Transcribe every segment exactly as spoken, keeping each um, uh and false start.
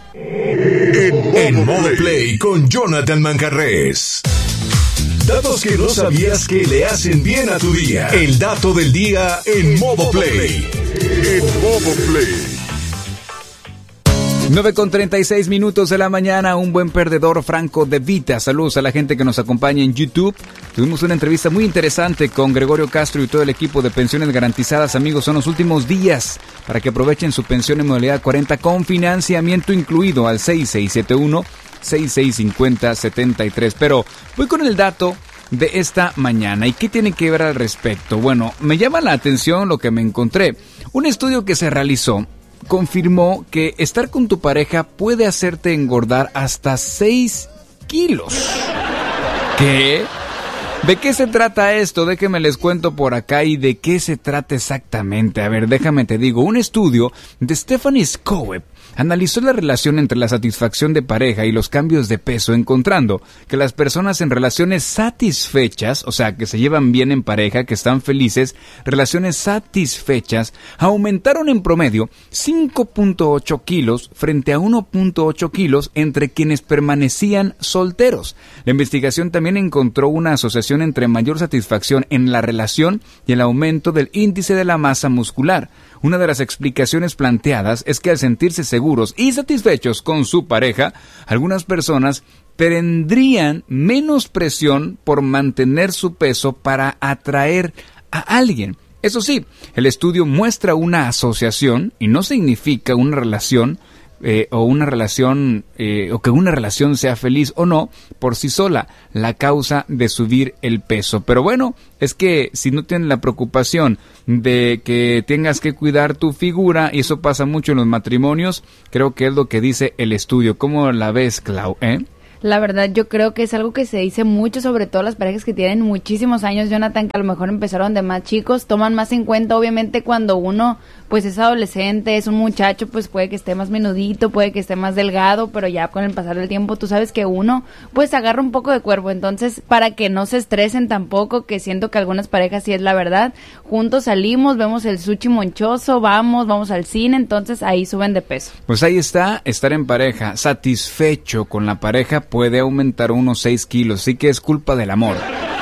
En, en Modo Play con Jonathan Manjarrés. Datos que no sabías que le hacen bien a tu día. El dato del día en Modo Play. En Modo Play. nueve con treinta y seis minutos de la mañana, un buen perdedor, Franco De Vita. Saludos a la gente que nos acompaña en YouTube. Tuvimos una entrevista muy interesante con Gregorio Castro y todo el equipo de pensiones garantizadas. Amigos, son los últimos días para que aprovechen su pensión en modalidad cuarenta con financiamiento incluido al seis seis siete uno, seis seis cinco cero, siete tres. Pero voy con el dato de esta mañana. ¿Y qué tiene que ver al respecto? Bueno, me llama la atención lo que me encontré. Un estudio que se realizó confirmó que estar con tu pareja puede hacerte engordar hasta seis kilos. ¿Qué? ¿De qué se trata esto? Déjenme les cuento por acá y de qué se trata exactamente. A ver, déjame te digo. Un estudio de Stephanie Skoweb analizó la relación entre la satisfacción de pareja y los cambios de peso, encontrando que las personas en relaciones satisfechas, o sea, que se llevan bien en pareja, que están felices, relaciones satisfechas, aumentaron en promedio cinco punto ocho kilos frente a uno punto ocho kilos entre quienes permanecían solteros. La investigación también encontró una asociación entre mayor satisfacción en la relación y el aumento del índice de la masa muscular. Una de las explicaciones planteadas es que al sentirse seguros y satisfechos con su pareja, algunas personas tendrían menos presión por mantener su peso para atraer a alguien. Eso sí, el estudio muestra una asociación y no significa una relación Eh, o una relación eh, o que una relación sea feliz o no por sí sola la causa de subir el peso. Pero bueno, es que si no tienes la preocupación de que tengas que cuidar tu figura, y eso pasa mucho en los matrimonios, creo que es lo que dice el estudio. ¿Cómo la ves, Clau? ¿Eh? La verdad, yo creo que es algo que se dice mucho, sobre todo las parejas que tienen muchísimos años, Jonathan, que a lo mejor empezaron de más chicos, toman más en cuenta, obviamente, cuando uno, pues, es adolescente, es un muchacho, pues, puede que esté más menudito, puede que esté más delgado, pero ya con el pasar del tiempo, tú sabes que uno, pues, agarra un poco de cuerpo. Entonces, para que no se estresen tampoco, que siento que algunas parejas sí es la verdad, juntos salimos, vemos el sushi monchoso, vamos, vamos al cine, entonces ahí suben de peso. Pues ahí está, estar en pareja, satisfecho con la pareja, puede aumentar unos seis kilos, sí que es culpa del amor.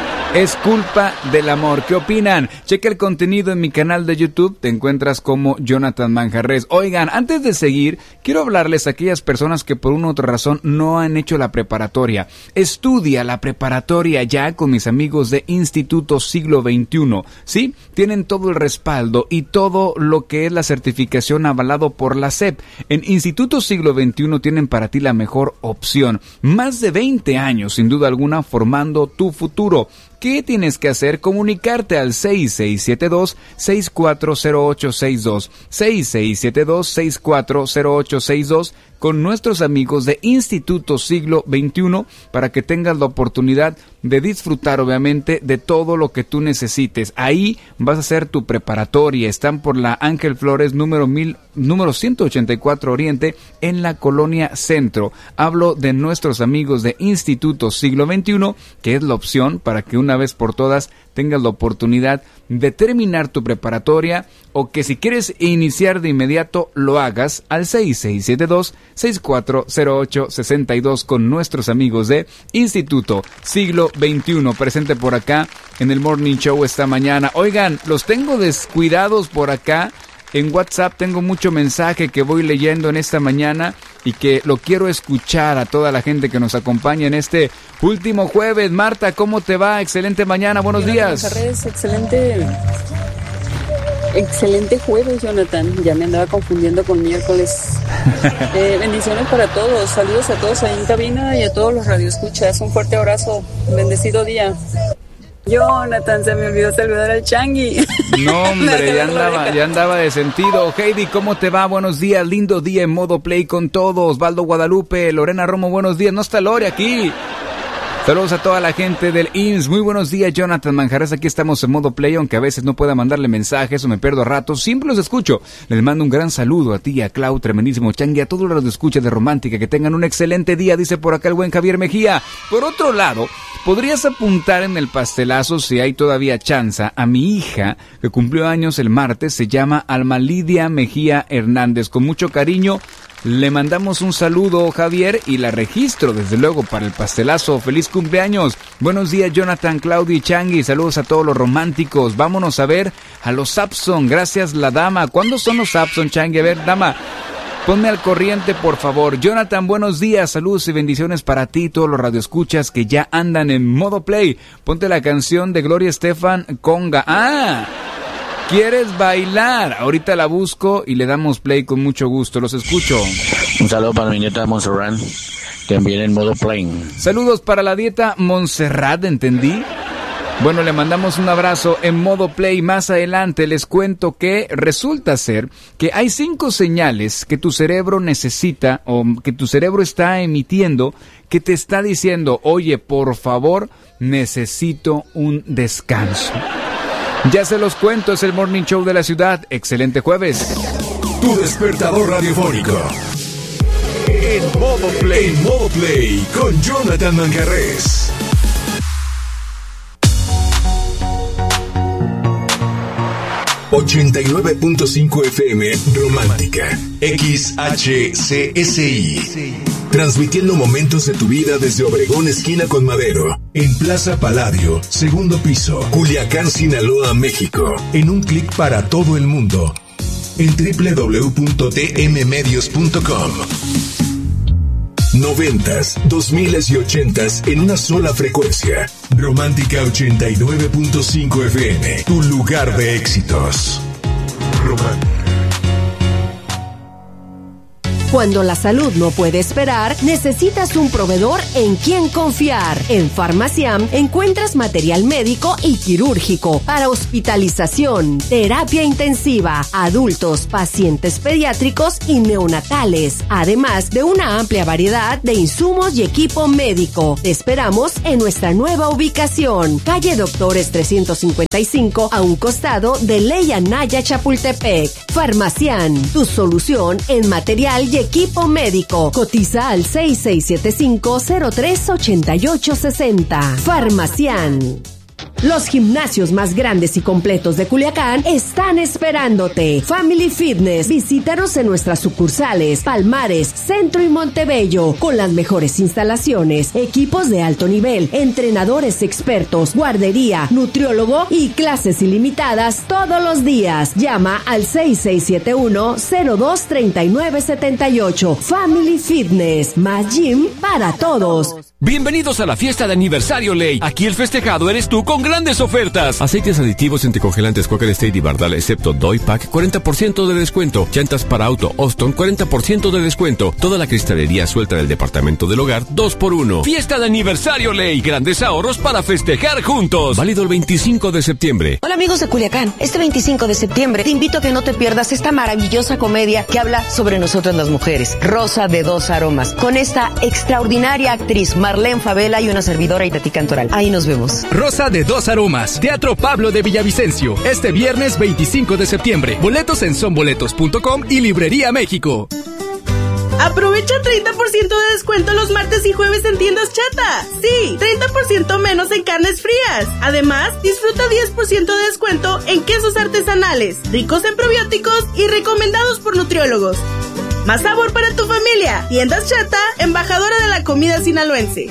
Es culpa del amor. ¿Qué opinan? Checa el contenido en mi canal de YouTube. Te encuentras como Jonathan Manjarrés. Oigan, antes de seguir, quiero hablarles a aquellas personas que por una u otra razón no han hecho la preparatoria. Estudia la preparatoria ya con mis amigos de Instituto Siglo veintiuno. ¿Sí? Tienen todo el respaldo y todo lo que es la certificación avalado por la S E P. En Instituto Siglo veintiuno tienen para ti la mejor opción. Más de veinte años, sin duda alguna, formando tu futuro. ¿Qué tienes que hacer? Comunicarte al seis seis siete dos, seis cuatro cero ocho seis dos, seis seis siete dos, seis cuatro cero ocho seis dos con nuestros amigos de Instituto Siglo veintiuno para que tengas la oportunidad de disfrutar, obviamente, de todo lo que tú necesites. Ahí vas a hacer tu preparatoria. Están por la Ángel Flores número mil, número ciento ochenta y cuatro Oriente en la Colonia Centro. Hablo de nuestros amigos de Instituto Siglo veintiuno, que es la opción para que una vez por todas tengas la oportunidad de terminar tu preparatoria, o que si quieres iniciar de inmediato lo hagas al seis seis siete dos, seis cuatro cero ocho seis dos con nuestros amigos de Instituto Siglo veintiuno, presente por acá en el Morning Show esta mañana. Oigan, los tengo descuidados por acá. En WhatsApp tengo mucho mensaje que voy leyendo en esta mañana y que lo quiero escuchar a toda la gente que nos acompaña en este último jueves. Marta, ¿cómo te va? Excelente mañana, buenos días. Buenas tardes, excelente, excelente jueves, Jonathan. Ya me andaba confundiendo con miércoles. Eh, bendiciones para todos, saludos a todos ahí en cabina y a todos los radioescuchas. Un fuerte abrazo, bendecido día. Jonathan, se me olvidó saludar al Changi. No, hombre, ya andaba, ya andaba de sentido. Heidi, ¿cómo te va? Buenos días, lindo día en Modo Play con todos. Osvaldo Guadalupe, Lorena Romo, buenos días. No está Lore aquí. Saludos a toda la gente del I M S S. Muy buenos días, Jonathan Manjarrés. Aquí estamos en Modo Play, aunque a veces no pueda mandarle mensajes o me pierdo a ratos. Siempre los escucho. Les mando un gran saludo a ti, a Clau, tremendísimo Changi, a todos los que escuchan de Romántica. Que tengan un excelente día, dice por acá el buen Javier Mejía. Por otro lado, podrías apuntar en el pastelazo, si hay todavía chanza, a mi hija, que cumplió años el martes. Se llama Alma Lidia Mejía Hernández. Con mucho cariño, Le mandamos un saludo, Javier, y la registro, desde luego, para el pastelazo. ¡Feliz cumpleaños! Buenos días, Jonathan, Claudio y Changi. Saludos a todos los románticos. Vámonos a ver a los Sapson. Gracias, la dama. ¿Cuándo son los Sapson, Changi? A ver, dama, ponme al corriente, por favor. Jonathan, buenos días. Saludos y bendiciones para ti y todos los radioescuchas que ya andan en modo play. Ponte la canción de Gloria Estefan, Conga. ¡Ah! ¿Quieres bailar? Ahorita la busco y le damos play con mucho gusto. Los escucho. Un saludo para mi nieta Montserrat, también en modo play. Saludos para la dieta Montserrat, ¿entendí? Bueno, le mandamos un abrazo en modo play. Más adelante les cuento que resulta ser que hay cinco señales que tu cerebro necesita o que tu cerebro está emitiendo que te está diciendo, oye, por favor, necesito un descanso. Ya se los cuento, es el Morning Show de la ciudad. Excelente jueves. Tu despertador radiofónico. En modo play. En modo play con Jonathan Manjarrés. ochenta y nueve punto cinco F M Romántica. X H C S I. Transmitiendo momentos de tu vida desde Obregón, esquina con Madero, en Plaza Palladio, segundo piso, Culiacán, Sinaloa, México. En un clic para todo el mundo. En doble u doble u doble u punto t m medios punto com. Noventas, dos miles y ochentas en una sola frecuencia. Romántica ochenta y nueve punto cinco F M. Tu lugar de éxitos. Romántica. Cuando la salud no puede esperar, necesitas un proveedor en quien confiar. En Farmaciam encuentras material médico y quirúrgico para hospitalización, terapia intensiva, adultos, pacientes pediátricos y neonatales, además de una amplia variedad de insumos y equipo médico. Te esperamos en nuestra nueva ubicación, calle Doctores trescientos cincuenta y cinco, a un costado de Ley Anaya, Chapultepec. Farmaciam, tu solución en material y equipo médico. Cotiza al seis seis siete cinco, cero tres ocho ocho seis cero. Farmaciam. Los gimnasios más grandes y completos de Culiacán están esperándote. Family Fitness. Visítanos en nuestras sucursales Palmares, Centro y Montebello, con las mejores instalaciones, equipos de alto nivel, entrenadores expertos, guardería, nutriólogo y clases ilimitadas todos los días. Llama al seis seis siete uno, cero dos tres nueve siete ocho. Family Fitness. Más gym para todos. Bienvenidos a la fiesta de aniversario Ley. Aquí el festejado eres tú con grandes ofertas. Aceites aditivos anticongelantes Quaker State y Bardal, excepto Doy Pack, cuarenta por ciento de descuento. Llantas para auto Austin, cuarenta por ciento de descuento. Toda la cristalería suelta del departamento del hogar, dos por uno. Fiesta de aniversario Ley. Grandes ahorros para festejar juntos. Válido el veinticinco de septiembre. Hola amigos de Culiacán. Este veinticinco de septiembre te invito a que no te pierdas esta maravillosa comedia que habla sobre nosotras las mujeres. Rosa de dos aromas. Con esta extraordinaria actriz Marlene Favela y una servidora Itatí Cantoral. Ahí nos vemos. Rosa de dos aromas. Teatro Pablo de Villavicencio. Este viernes veinticinco de septiembre. Boletos en sonboletos punto com y Librería México. Aprovecha treinta por ciento de descuento los martes y jueves en Tiendas Chata. Sí, treinta por ciento menos en carnes frías. Además, disfruta diez por ciento de descuento en quesos artesanales, ricos en probióticos y recomendados por nutriólogos. Más sabor para tu familia. Tiendas Chata, embajadora de la comida sinaloense.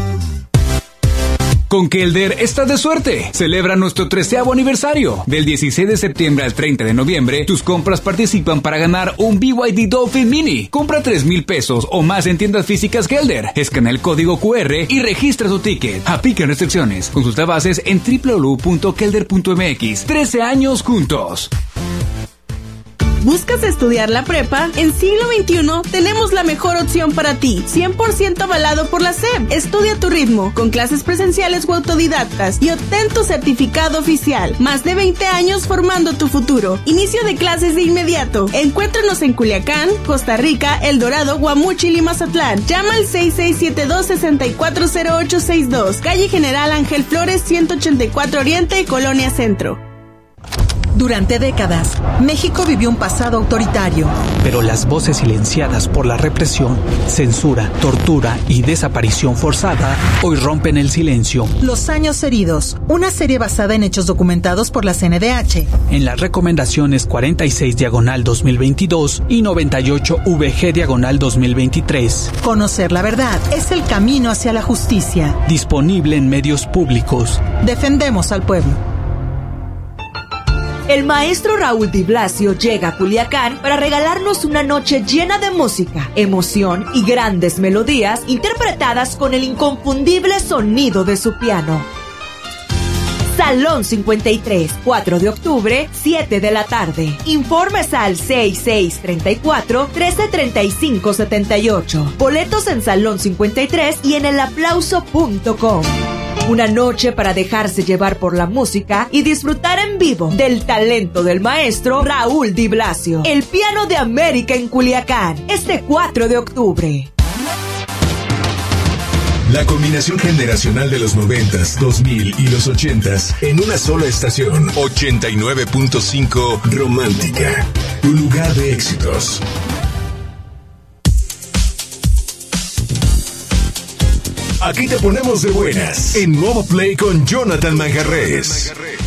Con Kelder estás de suerte. Celebra nuestro treceavo aniversario. Del dieciséis de septiembre al treinta de noviembre, tus compras participan para ganar un B Y D Dolphin Mini. Compra tres mil pesos o más en tiendas físicas Kelder. Escanea el código Q R y registra tu ticket. Aplican restricciones. Consulta bases en doble u doble u doble u punto kelder punto m x. trece años juntos. ¿Buscas estudiar la prepa? En Siglo veintiuno tenemos la mejor opción para ti. cien por ciento avalado por la S E P. Estudia a tu ritmo, con clases presenciales o autodidactas y obtén tu certificado oficial. Más de veinte años formando tu futuro. Inicio de clases de inmediato. Encuéntranos en Culiacán, Costa Rica, El Dorado, Guamúchil y Mazatlán. Llama al seis seis siete dos, seis cuatro cero ocho seis dos. Calle General Ángel Flores, ciento ochenta y cuatro Oriente, Colonia Centro. Durante décadas, México vivió un pasado autoritario. Pero las voces silenciadas por la represión, censura, tortura y desaparición forzada hoy rompen el silencio. Los años heridos, una serie basada en hechos documentados por la C N D H. En las recomendaciones cuarenta y seis diagonal dos mil veintidós y noventa y ocho V G diagonal dos mil veintitrés. Conocer la verdad es el camino hacia la justicia. Disponible en medios públicos. Defendemos al pueblo. El maestro Raúl Di Blasio llega a Culiacán para regalarnos una noche llena de música, emoción y grandes melodías interpretadas con el inconfundible sonido de su piano. Salón cincuenta y tres, cuatro de octubre, siete de la tarde. Informes al seis seis tres cuatro, uno tres tres cinco siete ocho. Boletos en Salón cincuenta y tres y en el aplauso punto com. Una noche para dejarse llevar por la música y disfrutar en vivo del talento del maestro Raúl Di Blasio. El Piano de América en Culiacán, este cuatro de octubre. La combinación generacional de los noventas, dos mil y los ochentas en una sola estación. ochenta y nueve punto cinco Romántica, tu lugar de éxitos. Aquí te ponemos de buenas en Modo Play con Jonathan Manjarrés.